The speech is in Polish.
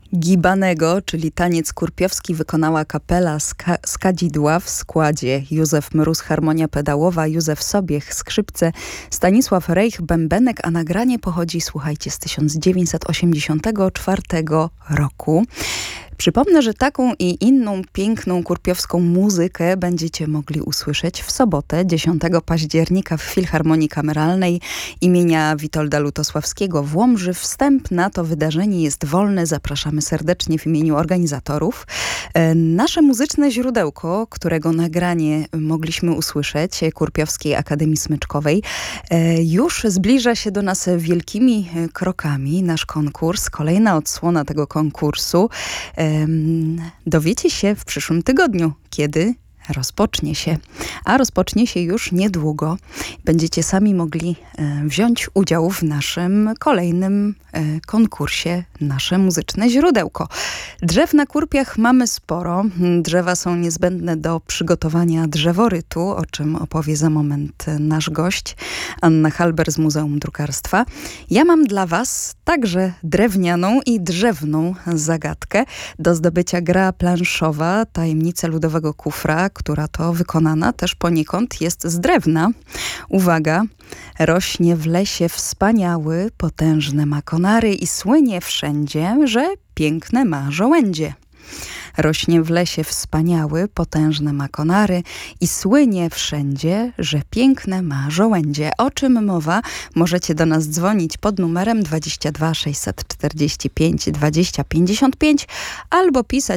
Gibanego, czyli taniec kurpiowski, wykonała kapela z Kadzidła w składzie Józef Mróz, harmonia pedałowa, Józef Sobiech, skrzypce, Stanisław Rejch, bębenek, a nagranie pochodzi, słuchajcie, z 1984 roku. Przypomnę, że taką i inną piękną kurpiowską muzykę będziecie mogli usłyszeć w sobotę, 10 października w Filharmonii Kameralnej imienia Witolda Lutosławskiego w Łomży. Wstęp na to wydarzenie jest wolny. Zapraszamy serdecznie w imieniu organizatorów. Nasze muzyczne źródełko, którego nagranie mogliśmy usłyszeć, Kurpiowskiej Akademii Smyczkowej, już zbliża się do nas wielkimi krokami. Nasz konkurs, kolejna odsłona tego konkursu. Dowiecie się w przyszłym tygodniu, kiedy rozpocznie się, a rozpocznie się już niedługo. Będziecie sami mogli wziąć udział w naszym kolejnym konkursie Nasze Muzyczne Źródełko. Drzew na Kurpiach mamy sporo. Drzewa są niezbędne do przygotowania drzeworytu, o czym opowie za moment nasz gość, Anna Halber z Muzeum Drukarstwa. Ja mam dla was także drewnianą i drzewną zagadkę. Do zdobycia gra planszowa Tajemnice ludowego kufra, która to wykonana też poniekąd jest z drewna. Uwaga, rośnie w lesie wspaniały, potężne ma konary i słynie wszędzie, że piękne ma żołędzie. Rośnie w lesie wspaniały, potężne ma konary i słynie wszędzie, że piękne ma żołędzie. O czym mowa? Możecie do nas dzwonić pod numerem 22 645 20 55 albo pisać